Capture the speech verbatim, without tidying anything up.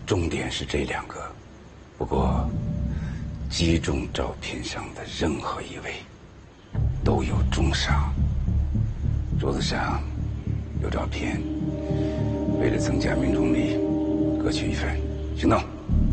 重点是这两个，不过击中照片上的任何一位都有重伤。桌子上有照片，为了增加命中率，各取一份。行动。